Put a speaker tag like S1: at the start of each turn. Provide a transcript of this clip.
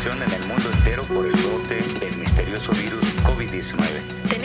S1: preocupación en el mundo entero por el brote del misterioso virus COVID-19.